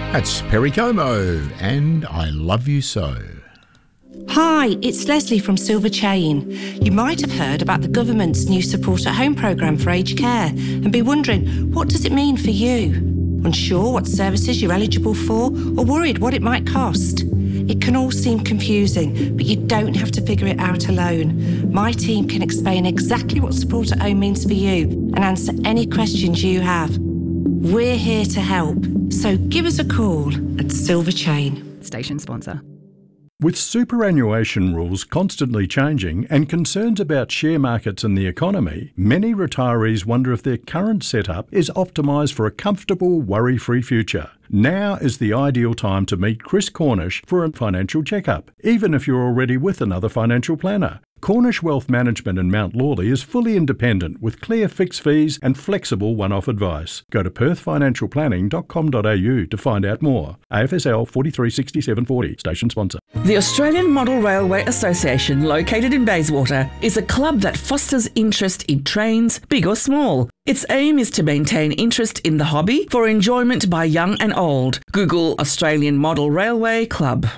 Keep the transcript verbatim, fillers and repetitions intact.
That's Perry Como and I Love You So. Hi, it's Leslie from Silver Chain. You might have heard about the government's new Support at Home programme for aged care and be wondering, what does it mean for you? Unsure what services you're eligible for or worried what it might cost? It can all seem confusing, but you don't have to figure it out alone. My team can explain exactly what Support at Home means for you and answer any questions you have. We're here to help, so give us a call at Silver Chain. Station sponsor. With superannuation rules constantly changing and concerns about share markets and the economy, many retirees wonder if their current setup is optimised for a comfortable, worry-free future. Now is the ideal time to meet Chris Cornish for a financial checkup, even if you're already with another financial planner. Cornish Wealth Management in Mount Lawley is fully independent with clear fixed fees and flexible one-off advice. Go to perth financial planning dot com dot a u to find out more. A F S L forty-three sixty-seven forty, station sponsor. The Australian Model Railway Association, located in Bayswater, is a club that fosters interest in trains, big or small. Its aim is to maintain interest in the hobby for enjoyment by young and old. Google Australian Model Railway Club.